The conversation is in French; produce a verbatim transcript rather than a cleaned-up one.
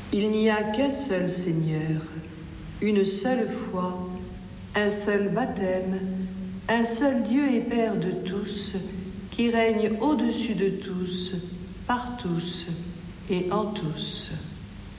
Il n'y a qu'un seul Seigneur, une seule foi, un seul baptême, un seul Dieu et Père de tous, qui règne au-dessus de tous, par tous et en tous.